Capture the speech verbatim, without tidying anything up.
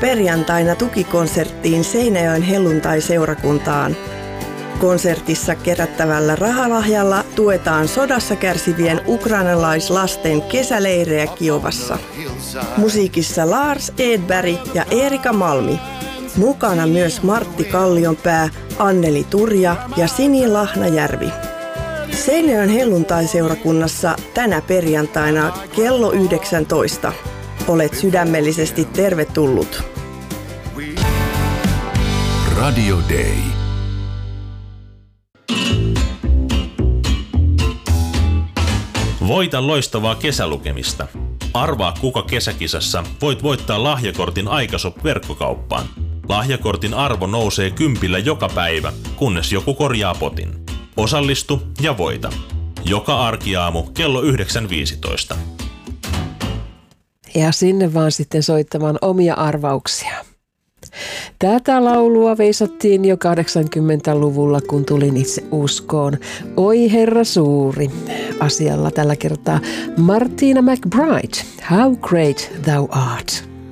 perjantaina tukikonserttiin Seinäjoen helluntai-seurakuntaan. Konsertissa kerättävällä rahalahjalla tuetaan sodassa kärsivien ukrainalaislasten kesäleirejä Kiovassa. Musiikissa Lars Edberg ja Erika Malmi. Mukana myös Martti Kallionpää, Anneli Turja ja Sini Lahnajärvi. Seinäjoen helluntai-seurakunnassa tänä perjantaina kello yhdeksäntoista. Olet sydämellisesti tervetullut. Radio Day. Voita loistavaa kesälukemista. Arvaa kuka kesäkisassa voit voittaa lahjakortin Aikashop-verkkokauppaan. Lahjakortin arvo nousee kympillä joka päivä, kunnes joku korjaa potin. Osallistu ja voita. Joka arkiaamu kello yhdeksän viisitoista. Ja sinne vaan sitten soittamaan omia arvauksia. Tätä laulua veisattiin jo kahdeksankymmentäluvulla, kun tulin itse uskoon. Oi Herra suuri. Asialla tällä kertaa Martina McBride. How great thou art.